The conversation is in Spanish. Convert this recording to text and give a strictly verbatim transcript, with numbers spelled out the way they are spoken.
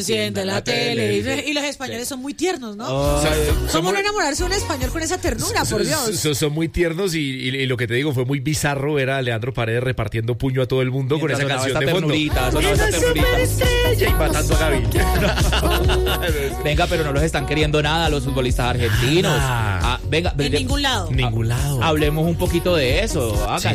Enciende la tele. Y los españoles son muy tiernos, ¿no? Oh, o sea, ¿cómo no enamorarse de un español con esa ternura, por Dios? Son, son muy tiernos y, y, y lo que te digo, fue muy bizarro ver a Leandro Paredes repartiendo puño a todo el mundo con esa canción de fondo. Esa superestrella y matando a Gaby. Venga, pero no los están queriendo nada los futbolistas argentinos. Ah, venga, en ningún lado. Ningún lado. Hablemos un poquito de eso.